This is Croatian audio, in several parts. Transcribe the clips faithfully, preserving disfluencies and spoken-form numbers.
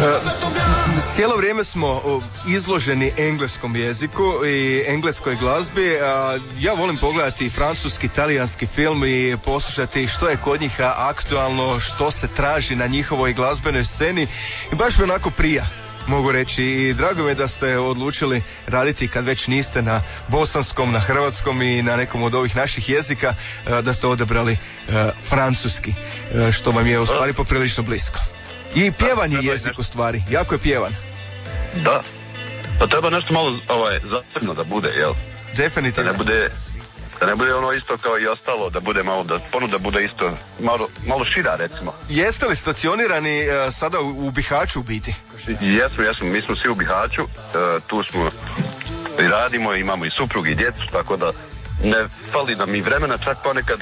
Cijelo vrijeme smo izloženi engleskom jeziku i engleskoj glazbi. Ja volim pogledati francuski, talijanski film i poslušati što je kod njih aktualno, što se traži na njihovoj glazbenoj sceni i baš mi onako prija, mogu reći, i drago mi je da ste odlučili raditi, kad već niste na bosanskom, na hrvatskom i na nekom od ovih naših jezika, da ste odabrali francuski, što vam je u stvari poprilično blisko. I pjevan je jezik u stvari, jako je pjevan. Da, pa treba nešto malo ovaj, zasebno da bude, jel? Definitivno. Da ne bude, da ne bude ono isto kao i ostalo, da bude malo, da ponuda bude isto, malo, malo šira recimo. Jeste li stacionirani uh, sada u, u Bihaću u biti? Jesmo, jesmo, mi smo svi u Bihaću, uh, tu smo i radimo, imamo i suprugu i djecu, tako da ne fali nam i vremena čak ponekad.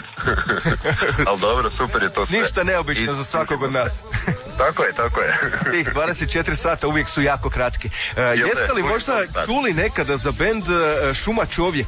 Ali dobro, super je to sve. Ništa neobično I... za svakog od nas. Tako je, tako je. Tih dvadeset četiri sata uvijek su jako kratki. Uh, jeste li možda čuli nekada za bend uh, Šuma čovjek?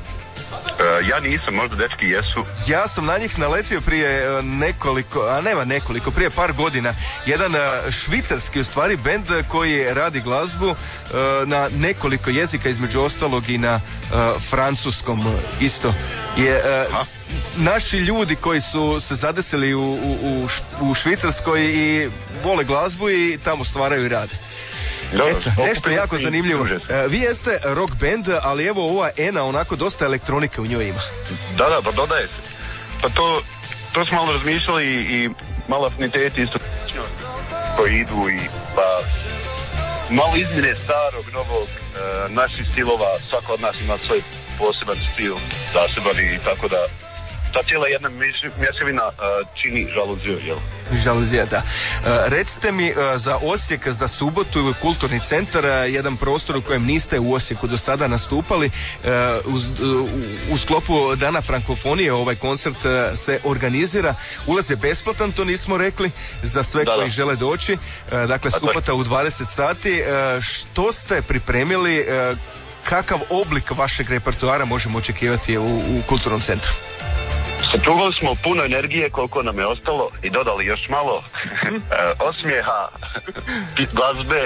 Uh, ja nisam, možda dečki jesu. Ja sam na njih naletio prije uh, nekoliko, a nema nekoliko, prije par godina. Jedan uh, švicarski u stvari bend koji radi glazbu uh, na nekoliko jezika, između ostalog i na uh, francuskom uh, isto. Je, uh, naši ljudi koji su se zadesili u, u, u, u Švicarskoj i vole glazbu i tamo stvaraju i rade. Dobro, eto, nešto jako zanimljivo. E, vi jeste rock band, ali evo ova Ena onako dosta elektronike u njoj ima. Da, da, pa dodaje se. Pa to, to smo malo razmišljali i, i malo afiniteti isto koji idu i pa malo izmjene starog, novog, e, naših stilova, svako od nas ima svoj poseban stil, zaseban i tako da ta cijela jedna mješavina uh, čini žaluziju, jel? Žaluzija, da. Uh, recite mi uh, za Osijek, za subotu, kulturni centar, uh, jedan prostor u kojem niste u Osijeku do sada nastupali, uh, uz, uh, u sklopu Dana frankofonije ovaj koncert uh, se organizira. Ulaz je besplatan, to nismo rekli, za sve da, koji da. žele doći. Uh, dakle, subota u dvadeset sati. Uh, što ste pripremili, uh, kakav oblik vašeg repertoara možemo očekivati u, u kulturnom centru? Sačuvali smo puno energije koliko nam je ostalo i dodali još malo osmijeha, glazbe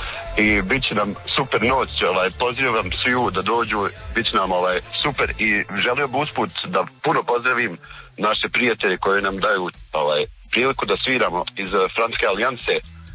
i bit će nam super noć. Ovaj, pozivam sviju da dođu, bit će nam ovaj, super i želio bi usput da puno pozdravim naše prijatelje koji nam daju ovaj, priliku da sviramo iz Francuske alijanse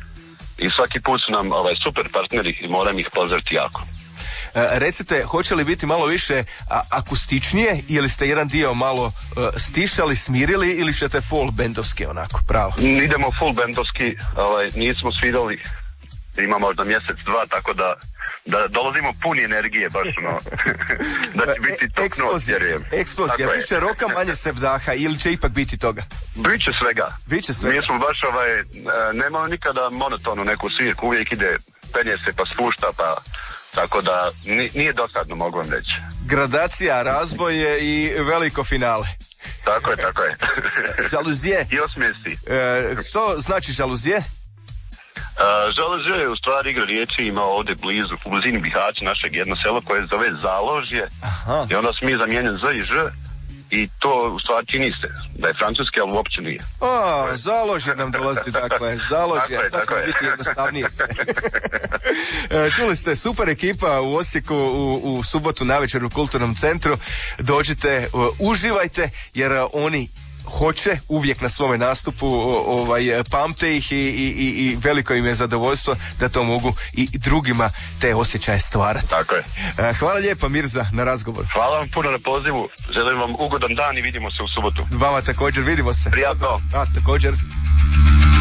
i svaki put su nam ovaj, super partneri i moram ih pozdraviti jako. Recite, hoće li biti malo više a, akustičnije ili ste jedan dio malo uh, stišali, smirili ili ćete full bendovski onako, pravo? Idemo full bendovski, ovaj, nismo svirali, ima možda mjesec, dva, tako da, da dolazimo puni energije baš ono, da će biti top noć, vjerujem. Eksplozija, više roka, manje sevdaha ili će ipak biti toga? Biće svega. Biće svega. Mi smo baš, ovaj, nemamo nikada monotonu neku svirku, uvijek ide, penje se pa spušta pa... Tako da nije dosadno, mogu vam reći. Gradacija, razvoj i veliko finale. Tako je, tako je. Žaluzije. I osmijesti. E, što znači žaluzije? Uh, žaluzije je u stvari igra riječi, ima ovdje blizu, u blizini Bihaća, našeg jedno selo koje se zove Založje. Aha. I onda smo mi zamijenjen Z i Ž. I to u stvari čini se da je francuski, ali uopće nije. A, Založje nam dolazi, dakle, Založje, sad će biti jednostavnije. Čuli ste, super ekipa u Osijeku u, u subotu navečer u Kulturnom centru. Dođite, uživajte, jer oni hoće uvijek na svome nastupu, ovaj, pamte ih i, i, i veliko im je zadovoljstvo da to mogu i drugima te osjećaje stvarati. Tako je. Hvala lijepa, Mirza, na razgovor. Hvala vam puno na pozivu, želim vam ugodan dan i vidimo se u subotu. Vama također, vidimo se. Prijatno. A, također.